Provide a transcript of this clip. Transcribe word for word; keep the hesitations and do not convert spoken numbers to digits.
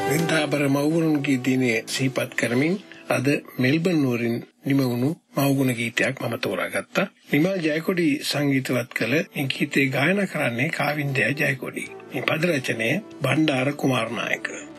වෙන්දාබර මව්වරුන් ගීතයේ සිහිපත් කරමින් අද මෙල්බන් නුවරින් නිමවුණු මව්ගුණ ගීතයක් මම තෝරාගත්තා. නිමල් ජයකොඩි සංගීතවත් කළ මේ ගීතේ ගායනා කරන්නේ කාවින්දයා ජයකොඩි. මේ පද රචනය බණ්ඩාර කුමාරනායක.